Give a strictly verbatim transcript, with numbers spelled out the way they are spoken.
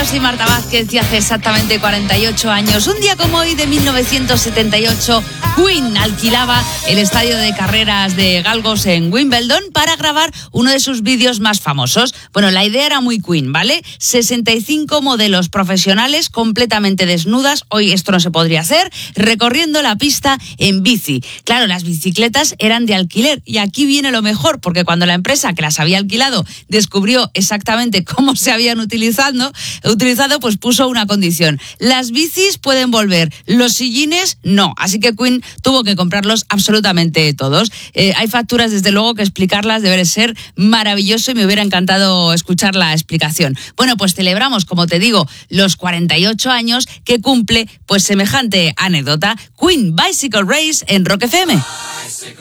soy Marta Vázquez y hace exactamente cuarenta y ocho años, un día como hoy de mil novecientos setenta y ocho, Queen alquilaba el estadio de carreras de galgos en Wimbledon para grabar uno de sus vídeos más famosos. Bueno, la idea era muy Queen, ¿vale? sesenta y cinco modelos profesionales completamente desnudas, hoy esto no se podría hacer, recorriendo la pista en bici. Claro, las bicicletas eran de alquiler y aquí viene lo mejor, porque cuando la empresa que las había alquilado descubrió exactamente cómo se habían utilizado, utilizado, pues puso una condición. Las bicis pueden volver, los sillines no. Así que Queen tuvo que comprarlos absolutamente todos. Eh, hay facturas, desde luego, que explicarlas debe ser maravilloso y me hubiera encantado escuchar la explicación. Bueno, pues celebramos, como te digo, los cuarenta y ocho años que cumple pues semejante anécdota. Queen Bicycle Race en Rock F M.